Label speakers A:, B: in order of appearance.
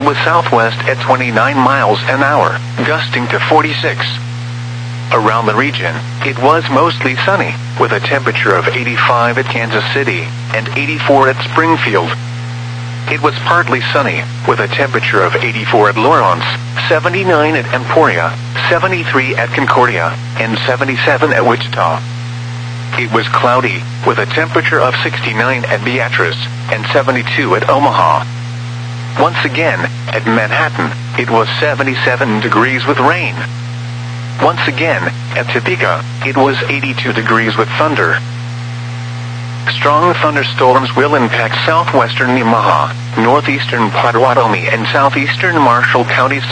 A: was southwest at 29 miles an hour, gusting to 46. Around the region, it was mostly sunny, with a temperature of 85 at Kansas City and 84 at Springfield. It was partly sunny, with a temperature of 84 at Lawrence, 79 at Emporia, 73 at Concordia, and 77 at Wichita. It was cloudy, with a temperature of 69 at Beatrice, and 72 at Omaha. Once again, at Manhattan, it was 77 degrees with rain. Once again, at Topeka, it was 82 degrees with thunder. Strong thunderstorms will impact southwestern Omaha, northeastern Pottawatomie, and southeastern Marshall counties